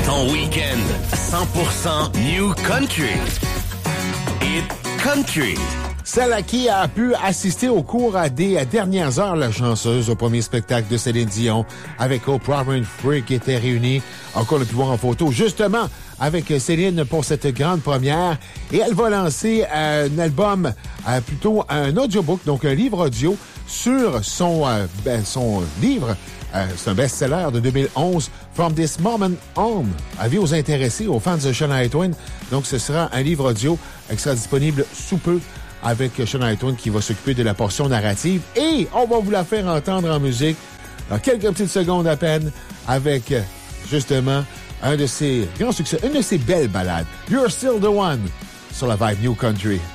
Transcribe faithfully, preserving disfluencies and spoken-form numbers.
Ton week-end cent pour cent New Country. Hit Country. Celle à qui a pu assister au cours des dernières heures, la chanceuse, au premier spectacle de Céline Dion avec Oprah Winfrey qui était réunie, encore le plus voir en photo, justement avec Céline pour cette grande première. Et elle va lancer un album, euh, plutôt un audiobook, donc un livre audio sur son, euh, ben, son livre. Euh, c'est un best-seller de deux mille onze, From This Moment On. Avis aux intéressés, aux fans de Shania Twain. Donc, ce sera un livre audio qui sera disponible sous peu avec Shania Twain qui va s'occuper de la portion narrative. Et on va vous la faire entendre en musique dans quelques petites secondes à peine avec, justement, un de ses grands succès, une de ses belles ballades. You're Still the One sur la Vibe New Country.